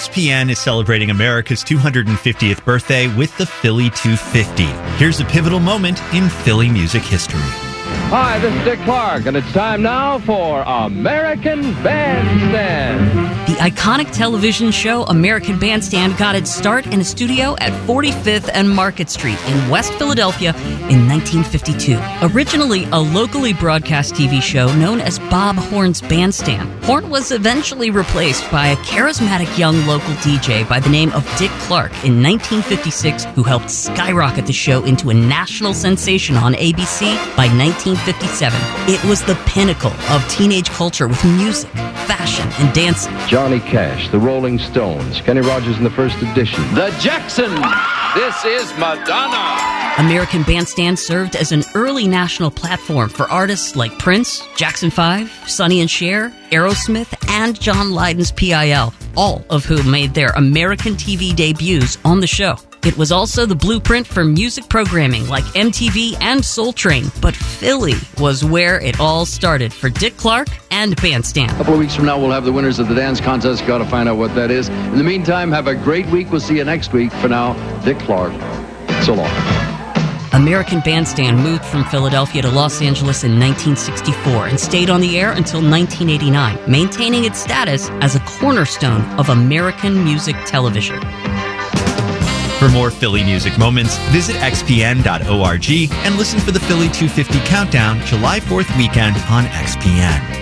XPN is celebrating America's 250th birthday with the Philly 250. Here's a pivotal moment in Philly music history. Hi, this is Dick Clark, and it's time now for American Bandstand. The iconic television show American Bandstand got its start in a studio at 45th and Market Street in West Philadelphia in 1952. Originally a locally broadcast TV show known as Bob Horn's Bandstand, Horn was eventually replaced by a charismatic young local DJ by the name of Dick Clark in 1956, who helped skyrocket the show into a national sensation on ABC by 1957. It was the pinnacle of teenage culture with music, fashion, and dancing. Johnny Cash, the Rolling Stones, Kenny Rogers in the first edition. The Jacksons. This is Madonna. American Bandstand served as an early national platform for artists like Prince, Jackson 5, Sonny and Cher, Aerosmith, and John Lydon's PIL, all of whom made their American TV debuts on the show. It was also the blueprint for music programming like MTV and Soul Train, but Philly was where it all started for Dick Clark and Bandstand. A couple of weeks from now, we'll have the winners of the dance contest. Got to find out what that is. In the meantime, have a great week. We'll see you next week. For now, Dick Clark. So long. American Bandstand moved from Philadelphia to Los Angeles in 1964 and stayed on the air until 1989, maintaining its status as a cornerstone of American music television. For more Philly music moments, visit xpn.org and listen for the Philly 250 Countdown July 4th weekend on XPN.